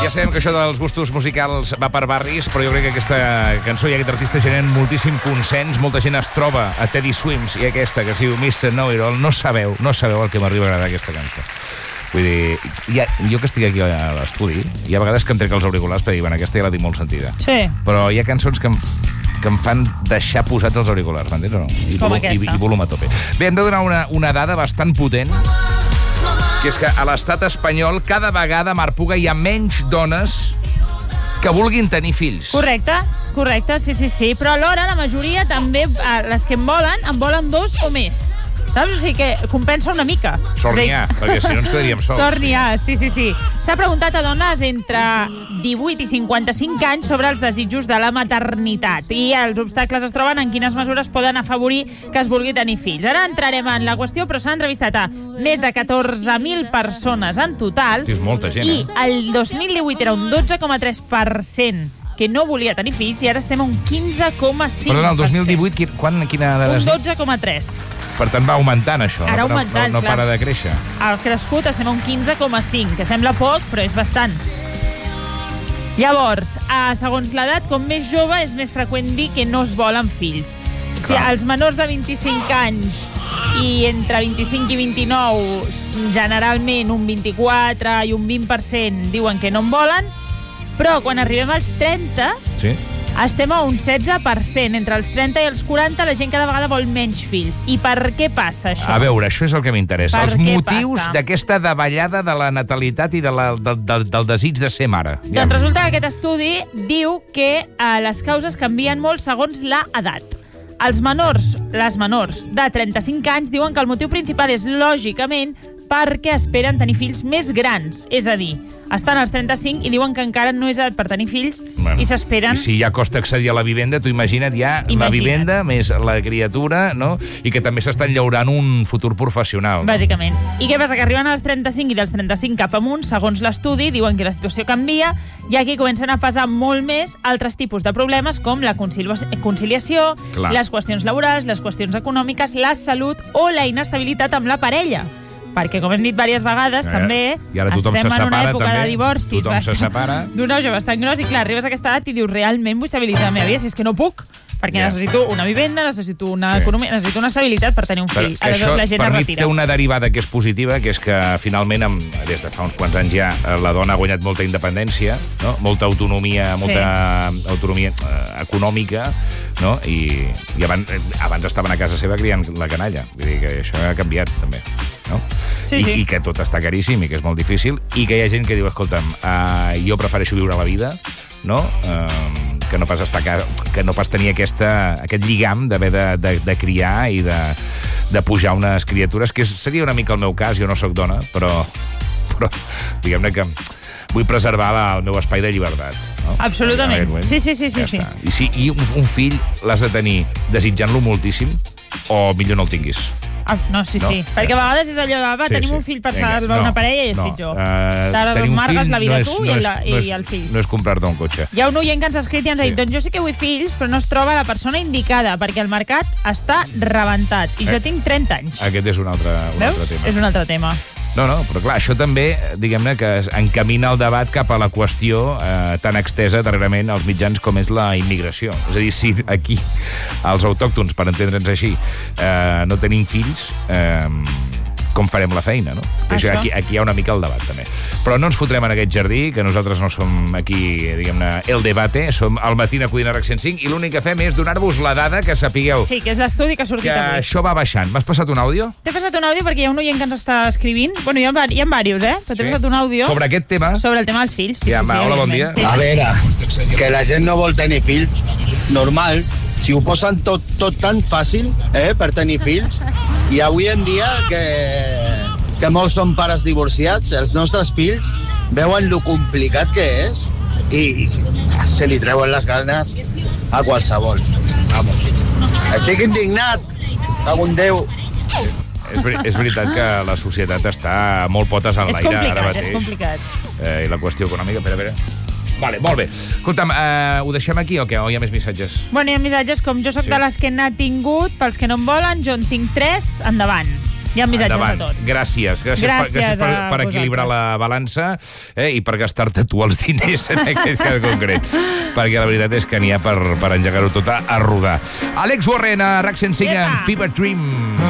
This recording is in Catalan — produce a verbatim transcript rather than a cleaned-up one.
Ja sabem que això dels gustos musicals va per barris, però jo crec que aquesta cançó i aquest artista generen moltíssim consens, molta gent es troba a Teddy Swims i aquesta que es diu mister Know-It-All. No sabeu, no sabeu el que m'arriba a agradar aquesta cançó. Vull dir, ja, jo que estic aquí a l'estudi, hi ha vegades que em trec els auriculars per dir, bueno, aquesta ja la tinc molt sentida. Sí. Però hi ha cançons que em, que em fan deixar posats els auriculars, m'entens o no? I, Com volum, aquesta. i, i volum a tope. Bé, hem de donar una, una dada bastant potent, que és que a l'estat espanyol cada vegada, Marc Puga, hi ha menys dones que vulguin tenir fills. Correcte, correcte, sí, sí, sí. Però alhora la majoria també, eh, les que en volen, en volen dos o més. Saps? O sigui que compensa una mica. Sort n'hi ha, perquè si no ens quedaríem sols. Sort n'hi ha, sí, sí, sí. S'ha preguntat a dones entre divuit i cinquanta-cinc anys sobre els desitjos de la maternitat i els obstacles es troben en quines mesures poden afavorir que es vulgui tenir fills. Ara entrarem en la qüestió, però s'han entrevistat a més de catorze mil persones en total. Hosti, és molta gent, I eh? el dos mil divuit era un dotze coma tres per cent que no volia tenir fills i ara estem a un quinze coma cinc per cent. Però en el dos mil divuit, qui- quan, quina dada Un has dit? dotze coma tres. Per tant, va augmentant, això. Ara no, augmentant, no, no clar. para de créixer. Al crescut estem a un quinze coma cinc, que sembla poc, però és bastant. Llavors, eh, segons l'edat, com més jove, és més freqüent dir que no es volen fills. Si Clar. els menors de vint-i-cinc anys i entre vint-i-cinc i vint-i-nou, generalment un vint-i-quatre i un vint per cent diuen que no en volen, però quan arribem als trenta, Sí? estem a un setze per cent. Entre els trenta i els quaranta la gent cada vegada vol menys fills. I per què passa això? A veure, això és el que m'interessa. Per Els què motius passa? d'aquesta davallada de la natalitat i de la, del, del, del desig de ser mare. Doncs resulta que aquest estudi diu que eh, les causes canvien molt segons la edat. Els menors, les menors de trenta-cinc anys diuen que el motiu principal és, lògicament, perquè esperen tenir fills més grans. És a dir, estan als trenta-cinc i diuen que encara no és edat per tenir fills Bueno, i s'esperen... I si ja costa accedir a la vivenda, tu imagina't ja la Imagina't. vivenda més la criatura, no? I que també s'estan llaurant un futur professional. No? Bàsicament. I què passa? Que arriben als trenta-cinc i dels trenta-cinc cap amunt, segons l'estudi, diuen que la situació canvia i aquí comencen a pesar molt més altres tipus de problemes com la concili- conciliació, Clar. les qüestions laborals, les qüestions econòmiques, la salut o la inestabilitat amb la parella. Perquè, com hem dit diverses vegades, Eh, també i ara tothom estem se en una separa, època també. de divorcis Tothom se separa. d'un auge bastant gros i, clar, arribes a aquesta edat i dius, realment vull estabilitzar la meva vida, si és que no puc, perquè Ja. necessito una vivenda, necessito una Sí. economia, necessito una estabilitat per tenir un Però fill. que Aleshores, això, la gent per es mi, retira. té una derivada que és positiva, que és que, finalment, amb, des de fa uns quants anys ja, eh, la dona ha guanyat molta independència, no? Molta autonomia, molta sí. autonomia eh, econòmica, no? I, i abans, eh, abans estaven a casa seva criant la canalla. Vull dir que això ha canviat, també. No? Sí, I, sí. I que tot està caríssim i que és molt difícil i que hi ha gent que diu, escolta'm, uh, jo prefereixo viure la vida, no? Uh, que no pas estar a casa, que no pas tenir aquesta, aquest lligam d'haver de, de, de criar i de, de pujar unes criatures, que és, seria una mica el meu cas, jo no sóc dona, però, però diguem-ne que vull preservar la, el meu espai de llibertat. No? Absolutament. En aquest moment, Sí, sí, sí, sí, ja sí. està. I, sí, I un, un fill l'has de tenir desitjant-lo moltíssim o millor no el tinguis. Ah, no, sí, No? sí. Perquè a vegades és allò de, va, Sí, tenim sí. un fill per Vinga, salvar no, una parella i és no. pitjor. Uh, T'ara tenir un margues fill la vida no és, tu no i, és, la, no és, i el fill. No és comprar-te un cotxe. Hi ha un oient que ens ha escrit i ens ha dit, Sí. doncs jo sí que vull fills, però no es troba la persona indicada, perquè el mercat està rebentat. I jo Eh. tinc trenta anys. Aquest és un altre, un Veus? altre tema. És un altre tema. No, no, però clar, això també, diguem-ne, que es encamina el debat cap a la qüestió eh, tan extesa darrerament als mitjans com és la immigració. És a dir, si aquí els autòctons, per entendre'ns així, eh, no tenim fills, eh, com farem la feina, no? Això. Això. Aquí, aquí hi ha una mica el debat, també. Però no ens fotrem en aquest jardí, que nosaltres no som aquí, diguem-ne, el debate, som al matí a Codina RAC cent cinc, i l'únic que fem és donar-vos la dada que sapigueu Sí, que és l'estudi que ha sortit que avui. això va baixant. M'has passat un àudio? T'he passat un àudio perquè hi ha un oient que ens està escrivint. Bueno, hi ha, hi ha diversos, eh? Però t'he Sí. passat un àudio Sobre aquest tema? sobre el tema dels fills. Sí, Ja, sí, sí, va, hola, bon evidentment. dia. A veure, que la gent no vol tenir fills, normal. Si ho posen tot, tot tan fàcil eh, per tenir fills, i avui en dia que, que molts són pares divorciats, els nostres fills veuen lo complicat que és i se li treuen les ganes a qualsevol. Vamos. Estic indignat. Cago en Déu. És, ver és veritat que la societat està molt potes en És l'aire ara complicat, mateix. és complicat. Eh, I la qüestió econòmica, espera, espera. Vale, molt bé. Escolta'm, eh, ho deixem aquí o què? O hi ha més missatges? Bueno, hi ha missatges com jo sóc Sí. de les que n'ha tingut, pels que no en volen, jo en tinc tres, endavant. Hi ha missatges Endavant. de tot. Gràcies. Gràcies, Gràcies per, gràcies per, a per equilibrar vosaltres. la balança eh, i per gastar-te tu els diners en aquest cas concret. Perquè la veritat és que n'hi ha per, per engegar-ho tot a, a rodar. Àlex Warren, a RAC cent cinc, en Epa! Fever Dream.